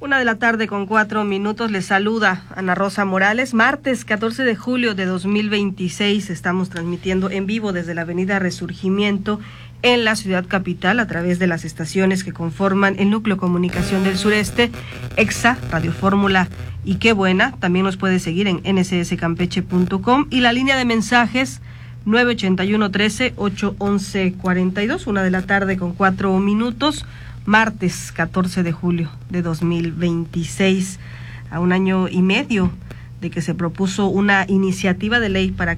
1:04 les saluda Ana Rosa Morales. Martes 14 de julio de 2026 estamos transmitiendo en vivo desde la avenida Resurgimiento en la ciudad capital a través de las estaciones que conforman el Núcleo Comunicación del Sureste, EXA, Radio Fórmula y Qué Buena. También nos puede seguir en ncscampeche.com y la línea de mensajes 981-13-811-42, 1:04 martes 14 de julio de 2026, a un año y medio de que se propuso una iniciativa de ley para